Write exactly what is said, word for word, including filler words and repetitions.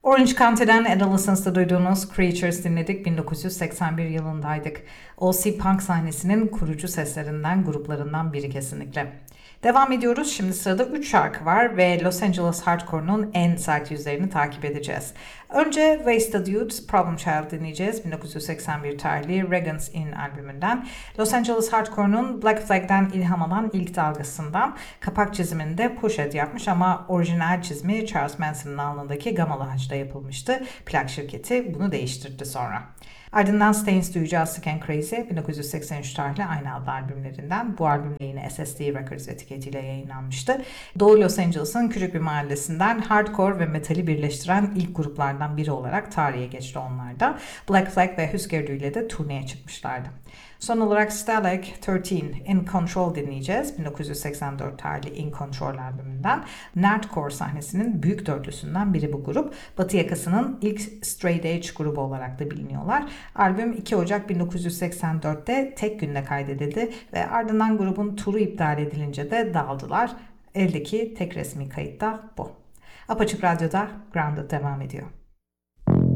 Orange County'den Adolescence'da duyduğunuz Creatures dinledik. bin dokuz yüz seksen bir yılındaydık. O C Punk sahnesinin kurucu seslerinden, gruplarından biri kesinlikle. Devam ediyoruz. Şimdi sırada üç şarkı var ve Los Angeles Hardcore'un en sert yüzlerini takip edeceğiz. Önce Wasted Youth, Problem Child dinleyeceğiz. bin dokuz yüz seksen bir tarihli Regan's In albümünden. Los Angeles Hardcore'un Black Flag'den ilham alan ilk dalgasından. Kapak çizimini de Pusha yapmış ama orijinal çizimi Charles Manson'ın alnındaki gamalı haçta yapılmıştı. Plak şirketi bunu değiştirdi sonra. Ardından Stains duyacağız Sick and Crazy, bin dokuz yüz seksen üç tarihli aynı adlı albümlerinden. Bu albüm de yine S S D Records etiketiyle yayınlanmıştı. Doğu Los Angeles'ın küçük bir mahallesinden hardcore ve metali birleştiren ilk gruplardan biri olarak tarihe geçti onlar da. Black Flag ve Husker Du ile de turneye çıkmışlardı. Son olarak Stalag on üç In Control dinleyeceğiz. bin dokuz yüz seksen dört tarihli In Control albümünden. Nerdcore sahnesinin büyük dörtlüsünden biri bu grup. Batı yakasının ilk straight edge grubu olarak da biliniyorlar. Albüm iki Ocak bin dokuz yüz seksen dörtte tek günde kaydedildi ve ardından grubun turu iptal edilince de dağıldılar. Eldeki tek resmi kayıt da bu. Apaçık Radyo'da Grounded devam ediyor.